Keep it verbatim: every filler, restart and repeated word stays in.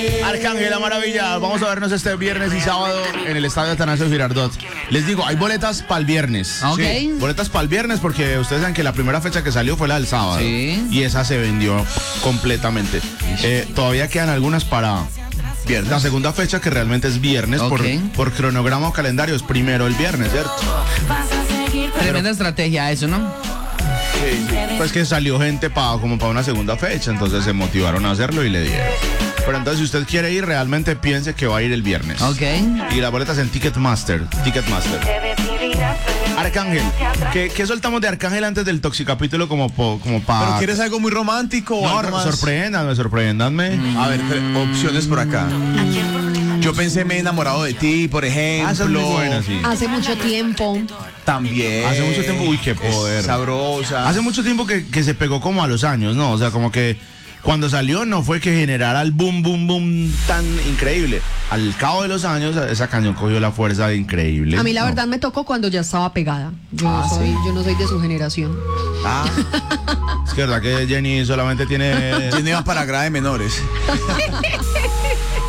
Arcángel, la maravilla. Vamos a vernos este viernes y sábado en el estadio Atanasio Girardot. Les digo, hay boletas para el viernes. Ok. Sí, boletas para el viernes porque ustedes saben que la primera fecha que salió fue la del sábado. Sí. Y esa se vendió completamente. Eh, todavía quedan algunas para viernes. La segunda fecha que realmente es viernes Ok. por, por cronograma o calendario es primero el viernes, ¿cierto? Tremenda estrategia eso, ¿no? Pues que salió gente pa, como para una segunda fecha, entonces se motivaron a hacerlo y le dieron. Pero entonces si usted quiere ir, realmente piense que va a ir el viernes. Ok. Y las boletas en Ticketmaster. Ticketmaster. Arcángel, ¿qué, qué soltamos de Arcángel antes del toxicapítulo como, po- como para... ¿Pero quieres algo muy romántico o No, algo más? sorpréndanme, sorpréndanme. A ver, tre- opciones por acá. Yo pensé Me he enamorado de ti, por ejemplo. Ah, esa es muy buena, sí. Hace mucho tiempo. También. Hace mucho tiempo, uy, qué poder. Es sabrosa. Hace mucho tiempo que, que se pegó como a los años, ¿no? O sea, como que cuando salió no fue que generara el boom, boom, boom tan increíble. Al cabo de los años, esa canción cogió la fuerza increíble. A mí la ¿no? verdad me tocó cuando ya estaba pegada. Yo, Ah, no, soy, ¿sí? yo no soy de su generación. Ah, es que verdad que Jenny solamente tiene... Jenny va para grave menores.